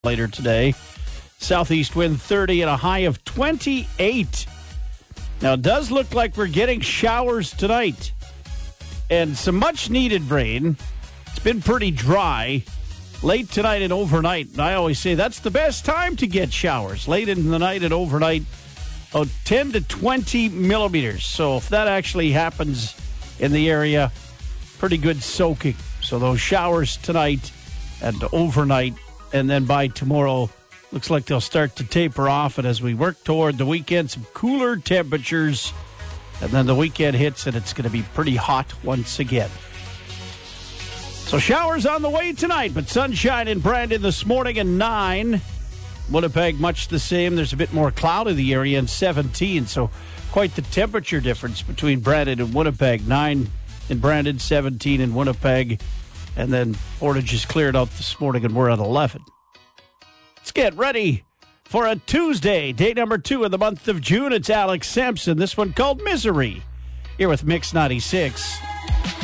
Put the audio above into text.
later today. Southeast wind 30 and a high of 28. Now, it does look like we're getting showers tonight and some much-needed rain. It's been pretty dry late tonight and overnight. And I always say that's the best time to get showers, late in the night and overnight. 10 to 20 millimeters. So if that actually happens in the area, pretty good soaking. So those showers tonight and overnight, and then by tomorrow, looks like they'll start to taper off. And as we work toward the weekend, some cooler temperatures. And then the weekend hits, and it's going to be pretty hot once again. So showers on the way tonight, but sunshine in Brandon this morning at 9. Winnipeg, much the same. There's a bit more cloud in the area and 17. So quite the temperature difference between Brandon and Winnipeg. 9 in Brandon, 17 in Winnipeg. And then Portage is cleared out this morning, and we're at 11. Let's get ready for a Tuesday, day number 2 of the month of June. It's Alex Sampson. This one called Misery. Here with Mix 96.